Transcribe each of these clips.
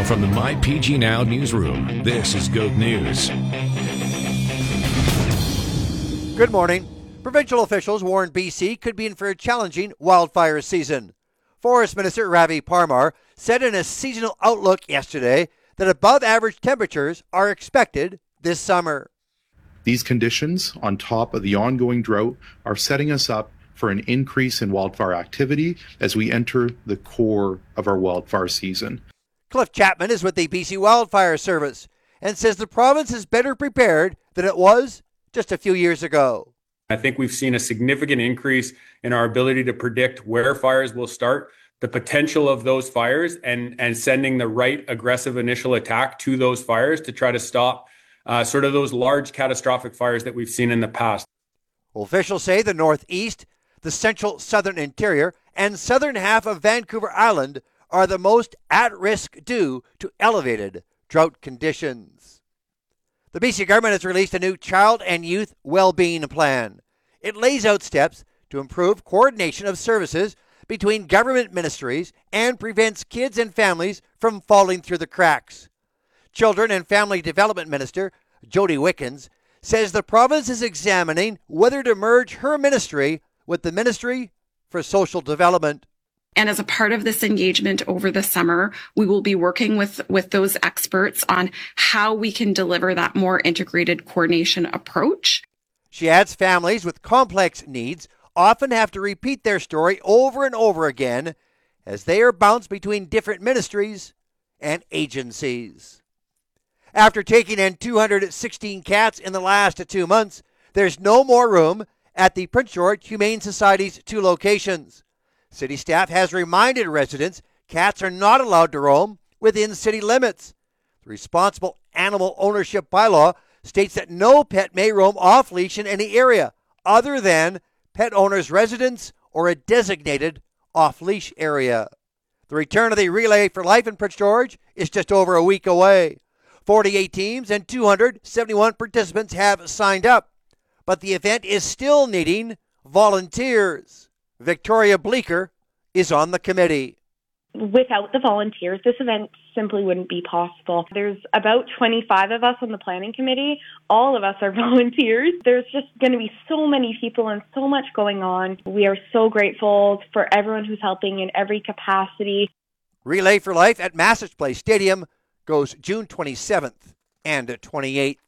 From the MyPG Now newsroom, this is GOAT News. Good morning. Provincial officials warn BC could be in for a challenging wildfire season. Forest Minister Ravi Parmar said in a seasonal outlook yesterday that above average temperatures are expected this summer. These conditions, on top of the ongoing drought, are setting us up for an increase in wildfire activity as we enter the core of our wildfire season. Cliff Chapman is with the BC Wildfire Service and says the province is better prepared than it was just a few years ago. I think we've seen a significant increase in our ability to predict where fires will start, the potential of those fires, and sending the right aggressive initial attack to those fires to try to stop sort of those large catastrophic fires that we've seen in the past. Officials say the northeast, the central southern interior, and southern half of Vancouver Island are the most at risk due to elevated drought conditions. The BC government has released a new child and youth well-being plan. It lays out steps to improve coordination of services between government ministries and prevents kids and families from falling through the cracks. Children and Family Development Minister Jody Wickens says the province is examining whether to merge her ministry with the Ministry for Social Development. And as a part of this engagement over the summer, we will be working with those experts on how we can deliver that more integrated coordination approach. She adds families with complex needs often have to repeat their story over and over again as they are bounced between different ministries and agencies. After taking in 216 cats in the last 2 months, there's no more room at the Prince George Humane Society's 2 locations. City staff has reminded residents cats are not allowed to roam within city limits. The Responsible Animal Ownership Bylaw states that no pet may roam off-leash in any area other than pet owner's residence or a designated off-leash area. The return of the Relay for Life in Prince George is just over a week away. 48 teams and 271 participants have signed up, but the event is still needing volunteers. Victoria Bleeker is on the committee. Without the volunteers, this event simply wouldn't be possible. There's about 25 of us on the planning committee. All of us are volunteers. There's just going to be so many people and so much going on. We are so grateful for everyone who's helping in every capacity. Relay for Life at Massage Place Stadium goes June 27th and 28th.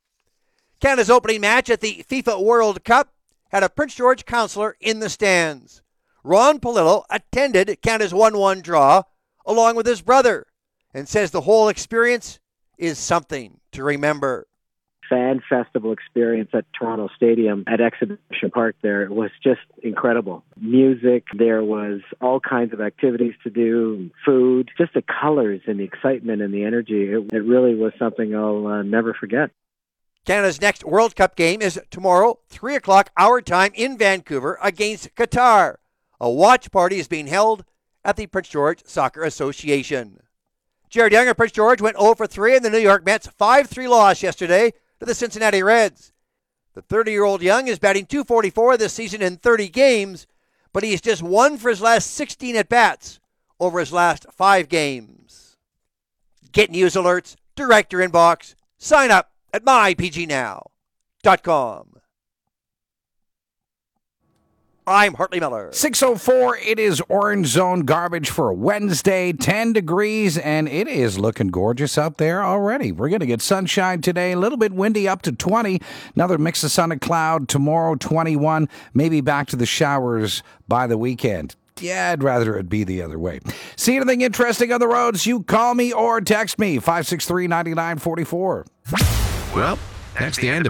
Canada's opening match at the FIFA World Cup had a Prince George councillor in the stands. Ron Palillo attended Canada's 1-1 draw along with his brother and says the whole experience is something to remember. Fan festival experience at Toronto Stadium at Exhibition Park there was just incredible. Music, there was all kinds of activities to do, food, just the colors and the excitement and the energy. It really was something I'll never forget. Canada's next World Cup game is tomorrow, 3 o'clock our time in Vancouver against Qatar. A watch party is being held at the Prince George Soccer Association. Jared Young of Prince George went 0 for 3 in the New York Mets' 5-3 loss yesterday to the Cincinnati Reds. The 30-year-old Young is batting .244 this season in 30 games, but he's just 1 for his last 16 at-bats over his last 5 games. Get news alerts direct to your inbox. Sign up at mypgnow.com. I'm Hartley Miller. 6:04, it is Orange Zone Garbage for Wednesday, 10 degrees, and it is looking gorgeous out there already. We're going to get sunshine today, a little bit windy up to 20. Another mix of sun and cloud tomorrow, 21. Maybe back to the showers by the weekend. Yeah, I'd rather it be the other way. See anything interesting on the roads? You call me or text me, 563-9944. Well, that's the end of